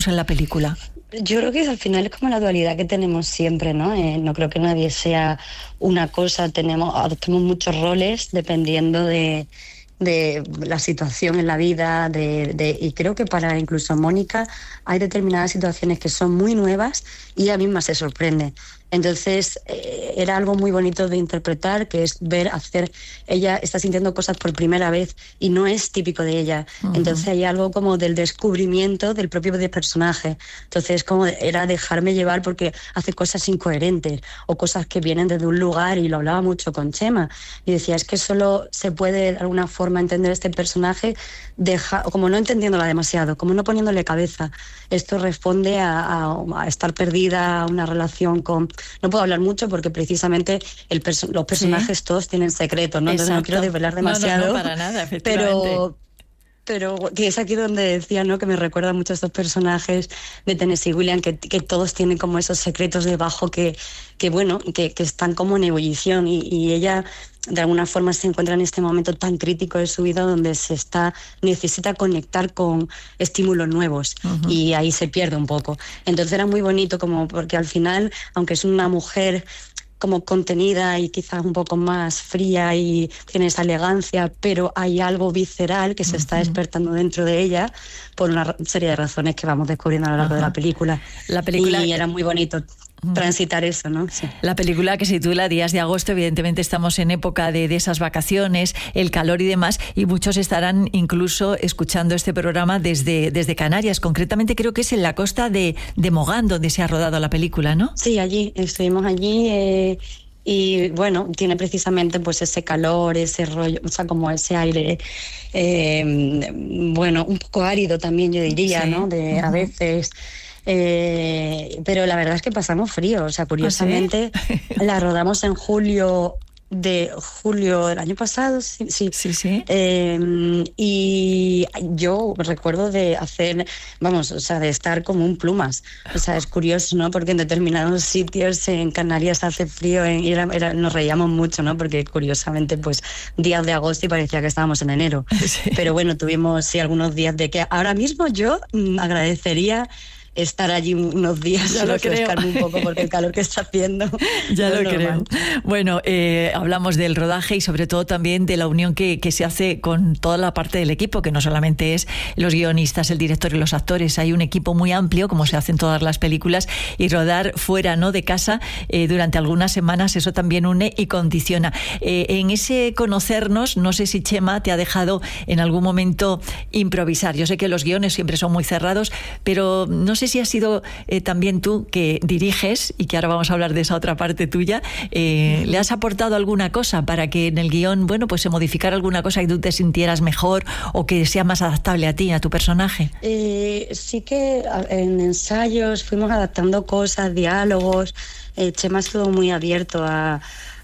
en la película? Yo creo que al final es como la dualidad que tenemos siempre, ¿no? No creo que nadie sea una cosa, adoptamos muchos roles dependiendo de la situación en la vida, y creo que para incluso Mónica hay determinadas situaciones que son muy nuevas y ella misma se sorprende. Entonces era algo muy bonito de interpretar, que es ella está sintiendo cosas por primera vez y no es típico de ella. Uh-huh. Entonces hay algo como del descubrimiento del propio personaje. Entonces era dejarme llevar porque hace cosas incoherentes o cosas que vienen desde un lugar, y lo hablaba mucho con Chema y decía, es que solo se puede de alguna forma entender este personaje como no entendiéndola demasiado, como no poniéndole cabeza. Esto responde a estar perdida, a una relación con... No puedo hablar mucho porque precisamente los personajes todos tienen secretos, ¿no? Entonces no quiero desvelar demasiado. No, para nada, efectivamente. Pero que es aquí donde decía, ¿no?, que me recuerda mucho a estos personajes de Tennessee Williams, que todos tienen como esos secretos debajo que están como en ebullición, y ella de alguna forma se encuentra en este momento tan crítico de su vida donde necesita conectar con estímulos nuevos. Uh-huh. Y ahí se pierde un poco. Entonces era muy bonito porque al final, aunque es una mujer como contenida y quizás un poco más fría y tiene esa elegancia, pero hay algo visceral que se está despertando dentro de ella por una serie de razones que vamos descubriendo a lo largo de la película. Y era muy bonito transitar eso, ¿no? Sí. La película, que se titula Días de Agosto, evidentemente estamos en época de esas vacaciones, el calor y demás, y muchos estarán incluso escuchando este programa desde Canarias. Concretamente creo que es en la costa de Mogán donde se ha rodado la película, ¿no? Sí, estuvimos allí. Y bueno, tiene precisamente pues ese calor, ese rollo, o sea, como ese aire, un poco árido también, yo diría, sí, ¿no? A veces. Pero la verdad es que pasamos frío, o sea, curiosamente, ¿ah, sí? La rodamos en julio del año pasado, sí. Y yo recuerdo de estar como un plumas. O sea, es curioso, ¿no? Porque en determinados sitios en Canarias hace frío y nos reíamos mucho, ¿no? Porque curiosamente, pues, días de agosto y parecía que estábamos en enero. Sí. Pero bueno, tuvimos algunos días de que ahora mismo yo agradecería estar allí unos días y refrescarme un poco porque el calor que está haciendo ya no lo creo. Bueno, hablamos del rodaje y sobre todo también de la unión que se hace con toda la parte del equipo, que no solamente es los guionistas, el director y los actores. Hay un equipo muy amplio, como se hace en todas las películas, y rodar fuera, ¿no?, de casa durante algunas semanas, eso también une y condiciona. En ese conocernos, no sé si Chema te ha dejado en algún momento improvisar. Yo sé que los guiones siempre son muy cerrados, pero no sé si has sido también tú, que diriges y que ahora vamos a hablar de esa otra parte tuya, ¿le has aportado alguna cosa para que en el guión, pues se modificara alguna cosa y tú te sintieras mejor o que sea más adaptable a ti, a tu personaje? Sí, que en ensayos fuimos adaptando cosas, diálogos. Chema estuvo muy abierto a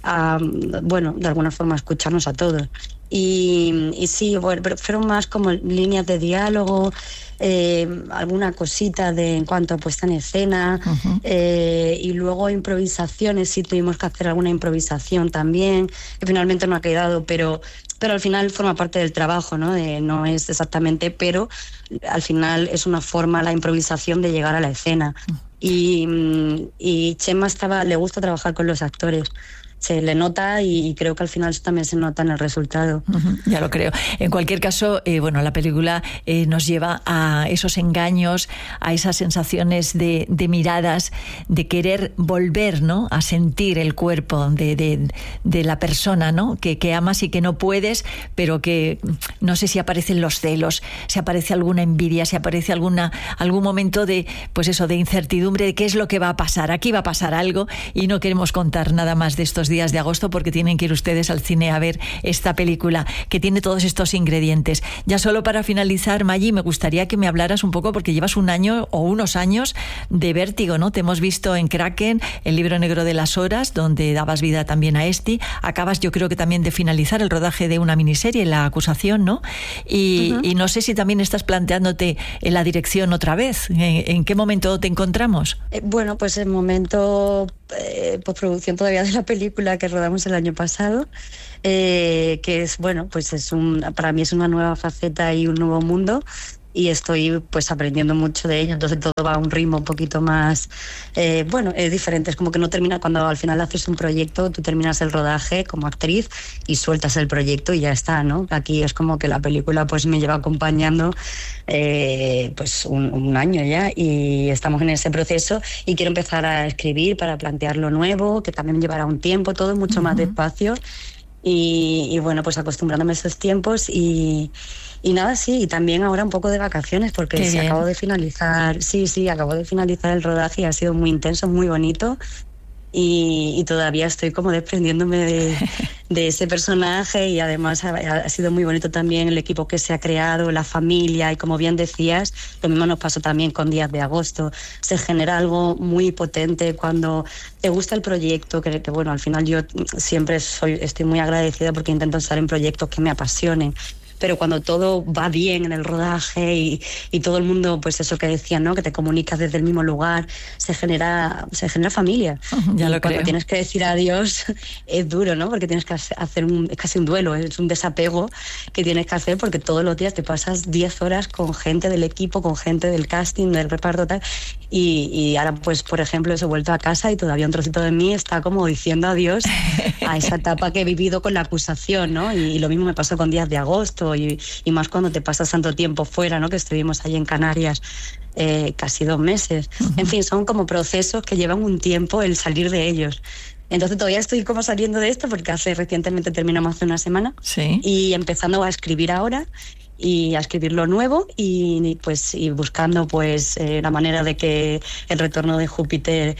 de alguna forma escucharnos a todos. Y sí, pero fueron más como líneas de diálogo, alguna cosita en cuanto a puesta en escena. Uh-huh. Y luego improvisaciones, sí tuvimos que hacer alguna improvisación también, que finalmente no ha quedado, pero al final forma parte del trabajo, ¿no? No es exactamente, pero al final es una forma, la improvisación, de llegar a la escena. Uh-huh. Y Chema le gusta trabajar con los actores. Se le nota y creo que al final eso también se nota en el resultado. Uh-huh, ya lo creo. En cualquier caso, la película nos lleva a esos engaños, a esas sensaciones de miradas, de querer volver, ¿no?, a sentir el cuerpo de la persona, ¿no?, que amas y que no puedes, pero que no sé si aparecen los celos, si aparece alguna envidia, si aparece algún momento de incertidumbre de qué es lo que va a pasar. Aquí va a pasar algo y no queremos contar nada más de estos días de agosto porque tienen que ir ustedes al cine a ver esta película que tiene todos estos ingredientes. Ya solo para finalizar, Maggi, me gustaría que me hablaras un poco, porque llevas un año o unos años de vértigo, ¿no? Te hemos visto en Kraken, el libro negro de las horas, donde dabas vida también a Esti. Acabas, yo creo que también de finalizar el rodaje de una miniserie, La acusación, ¿no? Y no sé si también estás planteándote en la dirección otra vez. ¿En qué momento te encontramos? Pues el momento postproducción todavía de la película que rodamos el año pasado, que es para mí es una nueva faceta y un nuevo mundo, y estoy pues aprendiendo mucho de ello, entonces todo va a un ritmo un poquito más, es diferente, es como que no termina, cuando al final haces un proyecto, tú terminas el rodaje como actriz y sueltas el proyecto y ya está, ¿no? Aquí es como que la película pues me lleva acompañando pues un año ya, y estamos en ese proceso y quiero empezar a escribir para plantear lo nuevo, que también llevará un tiempo, todo mucho más despacio. Y bueno, pues acostumbrándome a esos tiempos y nada, sí, y también ahora un poco de vacaciones porque acabo de finalizar, acabo de finalizar el rodaje y ha sido muy intenso, muy bonito. Y todavía estoy como desprendiéndome de ese personaje, y además ha sido muy bonito también el equipo que se ha creado, la familia, y como bien decías, lo mismo nos pasó también con Días de Agosto. Se genera algo muy potente cuando te gusta el proyecto, que bueno, al final yo siempre estoy muy agradecida porque intento estar en proyectos que me apasionen. Pero cuando todo va bien en el rodaje y todo el mundo, pues eso que decían, ¿no? Que te comunicas desde el mismo lugar, se genera familia. Ya lo creo. Cuando tienes que decir adiós es duro, ¿no? Porque tienes que hacer es casi un duelo, es un desapego que tienes que hacer, porque todos los días te pasas 10 horas con gente del equipo, con gente del casting, del reparto, tal. Y ahora, pues, por ejemplo, he vuelto a casa y todavía un trocito de mí está como diciendo adiós a esa etapa que he vivido con la acusación, ¿no? Y lo mismo me pasó con Días de Agosto y más cuando te pasas tanto tiempo fuera, ¿no? Que estuvimos allí en Canarias casi 2 meses. En fin, son como procesos que llevan un tiempo el salir de ellos. Entonces todavía estoy como saliendo de esto porque recientemente terminamos hace una semana. Sí. Y empezando a escribir ahora y a escribir lo nuevo y buscando pues la manera de que el retorno de Júpiter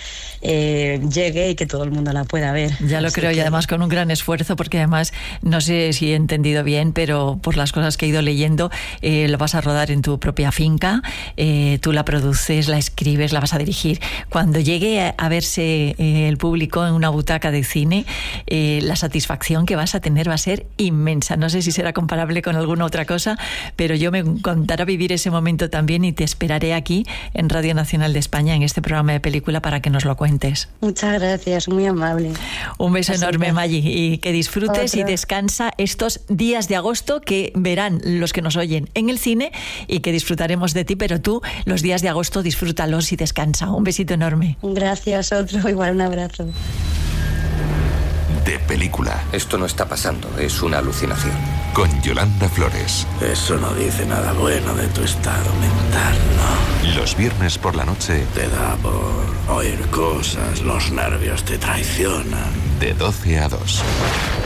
llegue y que todo el mundo la pueda ver. Ya lo creo, y además con un gran esfuerzo, porque además no sé si he entendido bien, pero por las cosas que he ido leyendo, lo vas a rodar en tu propia finca, tú la produces, la escribes, la vas a dirigir. Cuando llegue a verse el público en una butaca de cine, la satisfacción que vas a tener va a ser inmensa. No sé si será comparable con alguna otra cosa, pero yo me encantará vivir ese momento también, y te esperaré aquí en Radio Nacional de España en este programa de película para que nos lo cuentes. Muchas gracias, muy amable. Un beso enorme, Maggi, y que disfrutes y descansa estos días de agosto que verán los que nos oyen en el cine y que disfrutaremos de ti, pero tú los días de agosto disfrútalos y descansa. Un besito enorme. Gracias, otro, igual un abrazo. De película. Esto no está pasando, es una alucinación. Con Yolanda Flores. Eso no dice nada bueno de tu estado mental, ¿no? Los viernes por la noche. Te da por oír cosas, los nervios te traicionan. De 12 a 2.